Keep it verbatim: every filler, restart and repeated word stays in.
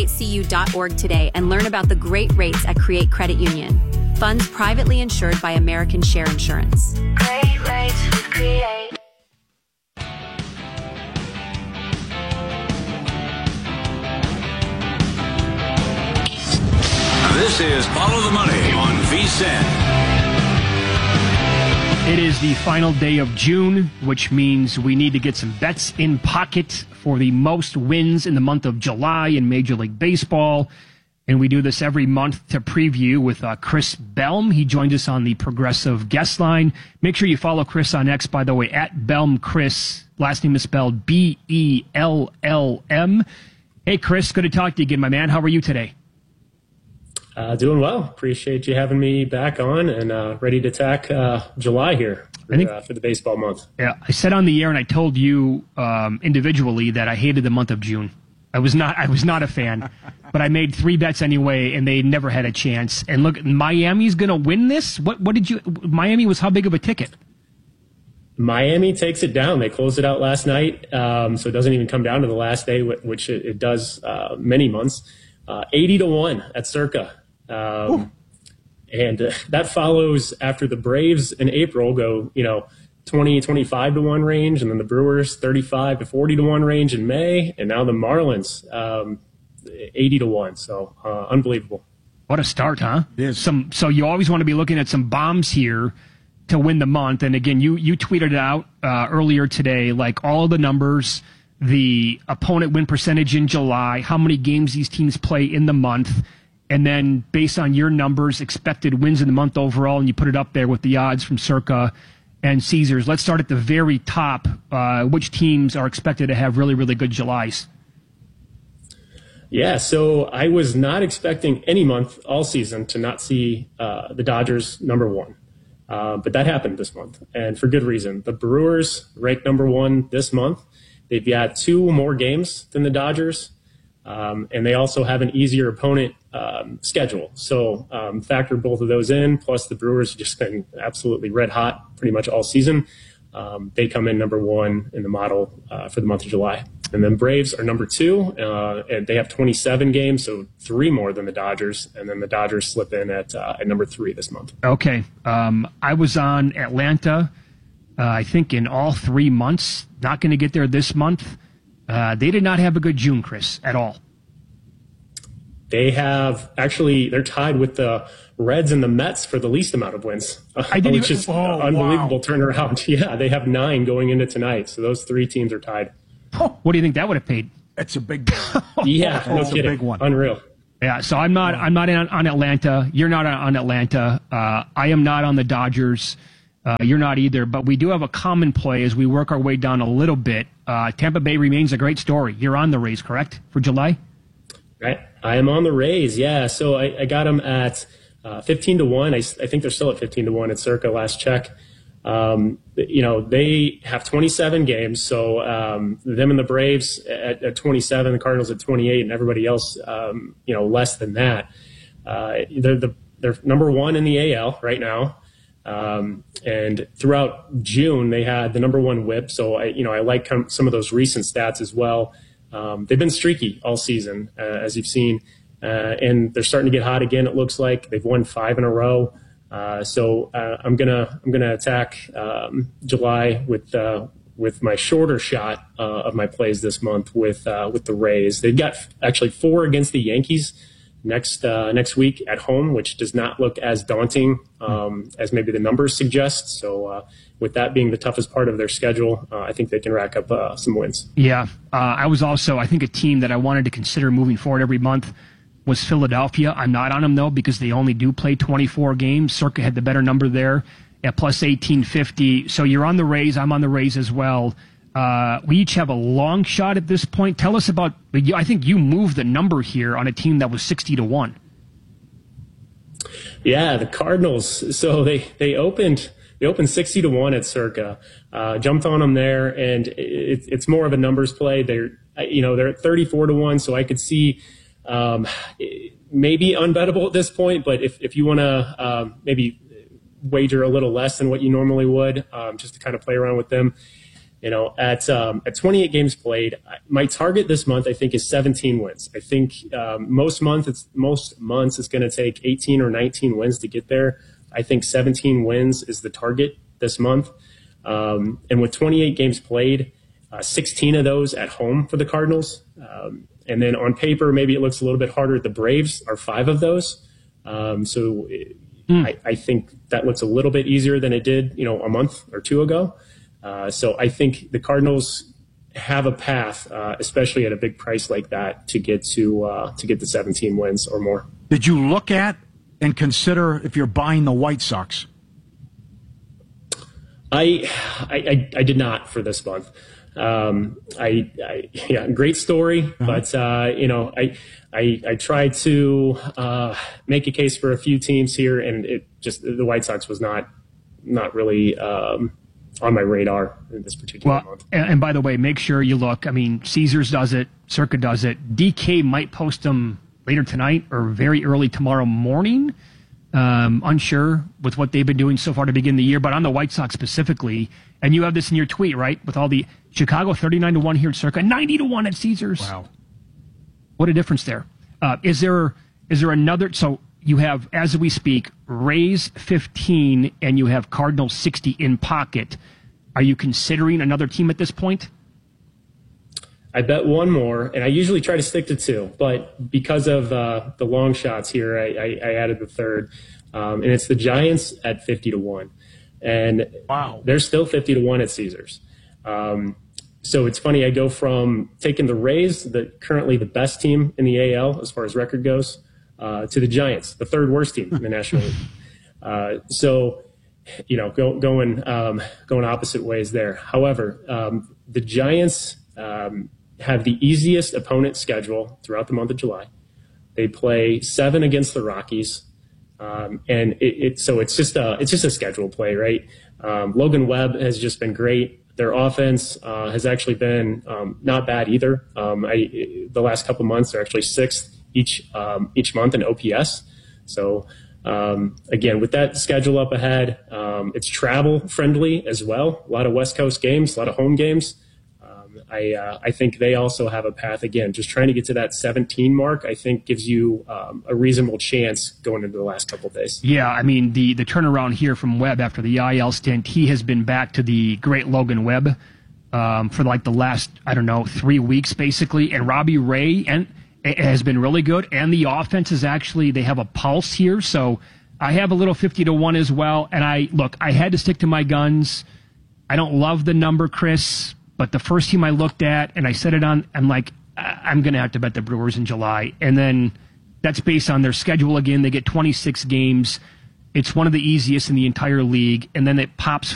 C U dot org today and learn about the great rates at Create Credit Union. Funds privately insured by American Share Insurance. Great rates with Create. This is Follow the Money on V S I N. It is the final day of June, which means we need to get some bets in pocket for the most wins in the month of July in Major League Baseball. And we do this every month to preview with uh, Chris Belm. He joined us on the Progressive guest line. Make sure you follow Chris on X, by the way, at Belm Chris. Last name is spelled B E L L M. Hey, Chris, good to talk to you again, my man. How are you today? Uh, doing well. Appreciate you having me back on and uh, ready to attack uh, July here for, I think, uh, for the baseball month. Yeah, I said on the air and I told you um, individually that I hated the month of June. I was not. I was not a fan, but I made three bets anyway, and they never had a chance. And look, Miami's going to win this. What? What did you? Miami was how big of a ticket? Miami takes it down. They closed it out last night, um, so it doesn't even come down to the last day, which it, it does uh, many months. Uh, eighty to one at Circa. Um, and uh, that follows after the Braves in April go, you know, twenty, twenty-five to one range, and then the Brewers thirty-five to forty to one range in May, and now the Marlins um, eighty to one. So uh, unbelievable. What a start, huh? Yes. Some. So you always want to be looking at some bombs here to win the month. And again, you you tweeted it out uh, earlier today, like all the numbers, the opponent win percentage in July, how many games these teams play in the month. And then based on your numbers, expected wins in the month overall, and you put it up there with the odds from Circa and Caesars. Let's start at the very top. Uh, which teams are expected to have really, really good Julys? Yeah, so I was not expecting any month all season to not see uh, the Dodgers number one. Uh, but that happened this month, and for good reason. The Brewers ranked number one this month. They've got two more games than the Dodgers. Um, and they also have an easier opponent um, schedule. So um, factor both of those in, plus the Brewers have just been absolutely red hot pretty much all season. Um, they come in number one in the model uh, for the month of July. And then Braves are number two, uh, and they have twenty-seven games, so three more than the Dodgers. And then the Dodgers slip in at, uh, at number three this month. Okay. Um, I was on Atlanta, uh, I think, in all three months. Not going to get there this month. Uh, they did not have a good June, Chris, at all. They have actually, they're tied with the Reds and the Mets for the least amount of wins, I didn't which even, is oh, unbelievable wow. turnaround. Yeah, they have nine going into tonight. So those three teams are tied. What do you think that would have paid? That's a big one. Yeah, no That's kidding. a big one. Unreal. Yeah, so I'm not I'm not in, on Atlanta. You're not on Atlanta. Uh, I am not on the Dodgers. Uh, you're not either, but we do have a common play as we work our way down a little bit. Uh, Tampa Bay remains a great story. You're on the Rays, correct, for July? Right. I am on the Rays, yeah. So I, I got them at uh, fifteen to one. I, I think they're still at fifteen to one at Circa last check. Um, you know, they have twenty-seven games, so um, them and the Braves at, at twenty-seven, the Cardinals at twenty-eight, and everybody else, um, you know, less than that. Uh, they're, the, they're number one in the A L right now. Um, and throughout June, they had the number one whip. So I, you know, I like com- some of those recent stats as well. Um, they've been streaky all season, uh, as you've seen, uh, and they're starting to get hot again. It looks like they've won five in a row. Uh, so uh, I'm gonna I'm gonna attack um, July with uh, with my shorter shot uh, of my plays this month with uh, with the Rays. They've got actually four against the Yankees next uh, next week at home, which does not look as daunting um, as maybe the numbers suggest. So uh, with that being the toughest part of their schedule, uh, I think they can rack up uh, some wins. Yeah, uh, I was also, I think, a team that I wanted to consider moving forward every month was Philadelphia. I'm not on them, though, because they only do play twenty-four games. Circa had the better number there at plus eighteen fifty. So you're on the Rays. I'm on the Rays as well. Uh, we each have a long shot at this point. Tell us about, I think you moved the number here on a team that was sixty to one. Yeah, the Cardinals. So they, they opened they opened sixty to one at Circa. Uh, jumped on them there, and it, it's more of a numbers play. They're you know they're at thirty-four to one, so I could see um, maybe unbettable at this point. But if if you want to um, maybe wager a little less than what you normally would, um, just to kind of play around with them. You know, at um, at twenty-eight games played, my target this month I think is seventeen wins. I think um, most month it's most months it's going to take eighteen or nineteen wins to get there. I think seventeen wins is the target this month. Um, and with twenty-eight games played, uh, sixteen of those at home for the Cardinals. Um, and then on paper, maybe it looks a little bit harder. The Braves are five of those. Um, so mm. I, I think that looks a little bit easier than it did, you know, a month or two ago. Uh, so I think the Cardinals have a path, uh, especially at a big price like that, to get to uh, to get the seventeen wins or more. Did you look at and consider if you're buying the White Sox? I I, I, I did not for this month. Um, I, I yeah, great story, uh-huh. but uh, you know, I I I tried to uh, make a case for a few teams here, and it just the White Sox was not not really. Um, on my radar in this particular well, month. And, and by the way, make sure you look. I mean, Caesars does it. Circa does it. D K might post them later tonight or very early tomorrow morning. Um, unsure with what they've been doing so far to begin the year. But on the White Sox specifically, and you have this in your tweet, right? With all the Chicago thirty-nine to one here at Circa, ninety to one at Caesars. Wow. What a difference there. Uh, is there is there another... So you have, as we speak, Rays fifteen and you have Cardinals sixty in pocket. Are you considering another team at this point? I bet one more, and I usually try to stick to two, but because of uh, the long shots here, I, I, I added the third, um, and it's the Giants at fifty to one, and wow, they're still fifty to one at Caesars. Um, so it's funny. I go from taking the Rays, the currently the best team in the A L as far as record goes, uh, to the Giants, the third worst team in the National League. Uh, so. You know, go, going um, going opposite ways there. However, um, the Giants um, have the easiest opponent schedule throughout the month of July. They play seven against the Rockies, um, and it, it so it's just a it's just a schedule play, right? Um, Logan Webb has just been great. Their offense uh, has actually been um, not bad either. Um, I, the last couple months, they're actually sixth each um, each month in O P S. So. Um, again, with that schedule up ahead, um, it's travel friendly as well. A lot of West Coast games, a lot of home games. Um, I, uh, I think they also have a path. Again, just trying to get to that seventeen mark, I think gives you um, a reasonable chance going into the last couple of days. Yeah, I mean, the, the turnaround here from Webb after the I L stint, he has been back to the great Logan Webb um, for like the last, I don't know, three weeks basically. And Robbie Ray and it has been really good, and the offense is actually, they have a pulse here, so I have a little fifty to one as well, and I, look, I had to stick to my guns. I don't love the number, Chris, but the first team I looked at, and I said it on, I'm like, I'm going to have to bet the Brewers in July, and then that's based on their schedule again. They get twenty-six games. It's one of the easiest in the entire league, and then it pops